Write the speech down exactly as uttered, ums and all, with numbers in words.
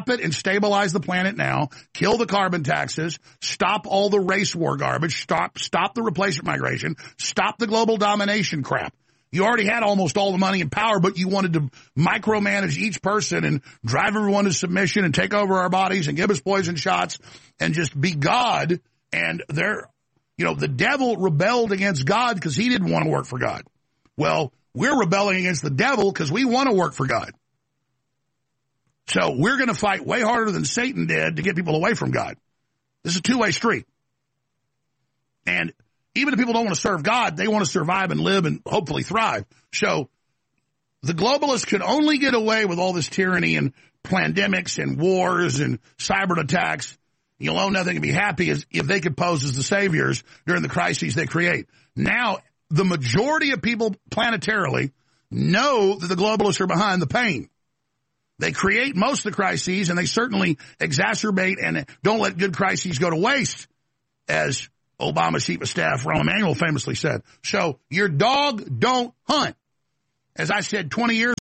it and stabilize the planet now, kill the carbon taxes, stop all the race war garbage, stop stop the replacement migration, stop the global domination crap. You already had almost all the money and power, but you wanted to micromanage each person and drive everyone to submission and take over our bodies and give us poison shots and just be God. And there, you know, the devil rebelled against God because he didn't want to work for God. Well, we're rebelling against the devil because we want to work for God. So we're going to fight way harder than Satan did to get people away from God. This is a two-way street. And even if people don't want to serve God, they want to survive and live and hopefully thrive. So the globalists can only get away with all this tyranny and pandemics and wars and cyber attacks. You'll own nothing and be happy as if they could pose as the saviors during the crises they create. Now, the majority of people planetarily know that the globalists are behind the pain. They create most of the crises, and they certainly exacerbate and don't let good crises go to waste, as Obama's chief of staff, Rahm Emanuel, famously said. So your dog don't hunt. As I said twenty years